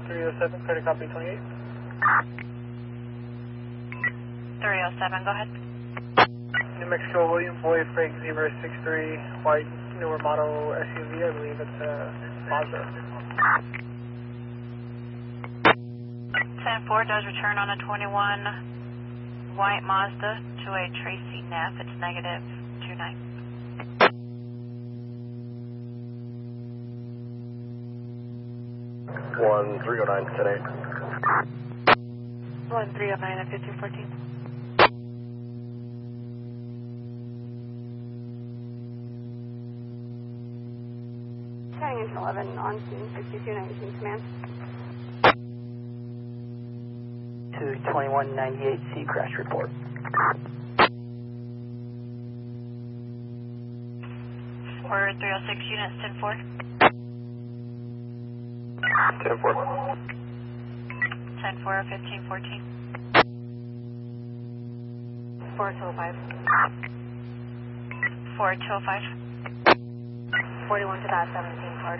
307, clear to copy 28. 307, go ahead. New Mexico, William Boy, Frank 063, white, newer model SUV, I believe it's Mazda. 10-4 does return on a 21 white Mazda to a Tracy Neff. It's negative 29. One 309 today. 1309 at 1514. Carrying engine 11 on scene 6219 command. 22198C crash report. 4306 units 10-4. 10-4. 10-4 1514. 4205. 4205. 41 to that 17 card.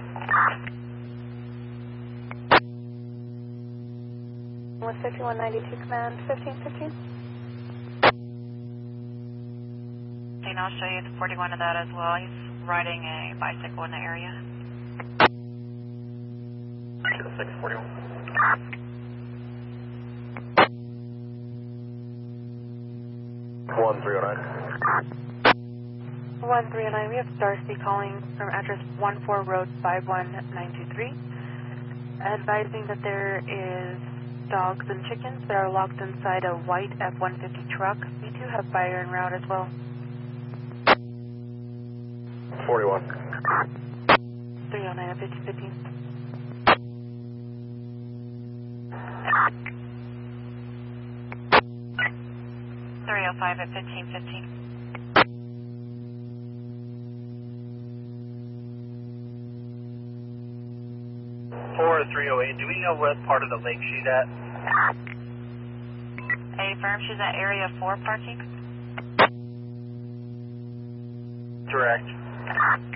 With 5192 command 1515. And I'll show you the 41 of that as well. He's riding a bicycle in the area. 641. 1309. 1309, we have Darcy calling from address 14 Road 51923, advising that there is dogs and chickens that are locked inside a white F-150 truck. We do have fire en route as well. 41. 309 at 1515. 305 at 1515. 4308, do we know what part of the lake she's at? Affirm, she's at area 4 parking. Direct.